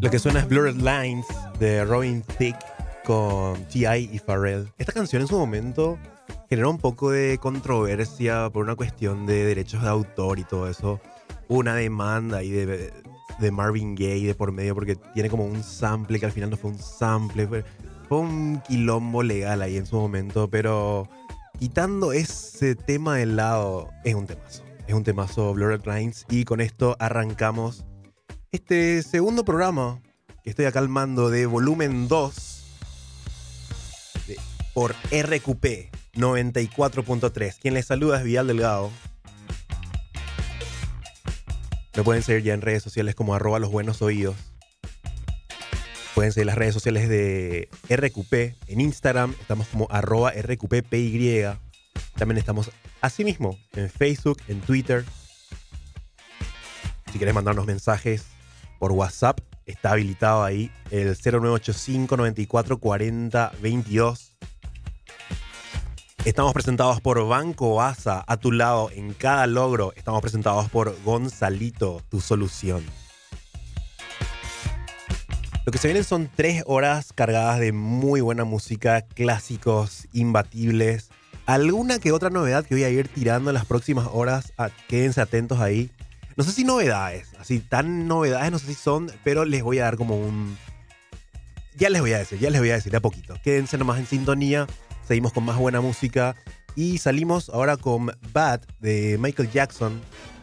Lo que suena es Blurred Lines de Robin Thicke con T.I. y Pharrell. Esta canción en su momento generó un poco de controversia por una cuestión de derechos de autor y todo eso. Hubo una demanda ahí de Marvin Gaye de por medio porque tiene como un sample que al final no fue un sample. Fue un quilombo legal ahí en su momento, pero quitando ese tema de lado, es un temazo. Es un temazo Blurred Lines y con esto arrancamos este segundo programa que estoy acá al mando de volumen 2 por RQP 94.3. Quien les saluda es Vidal Delgado. Me pueden seguir ya en redes sociales como @losbuenosoídos. Pueden seguir las redes sociales de RQP. En Instagram estamos como @RQPPY. También estamos asimismo en Facebook, en Twitter. Si querés mandarnos mensajes por WhatsApp, está habilitado ahí el 0985 94 40 22. Estamos presentados por Banco ASA, a tu lado en cada logro. Estamos presentados por Gonzalito, tu solución. Lo que se vienen son 3 horas cargadas de muy buena música, clásicos, imbatibles. Alguna que otra novedad que voy a ir tirando en las próximas horas. Quédense atentos ahí. No sé si novedades, así tan novedades no sé si son, pero les voy a dar como un... Ya les voy a decir de a poquito. Quédense nomás en sintonía, seguimos con más buena música y salimos ahora con Bad de Michael Jackson.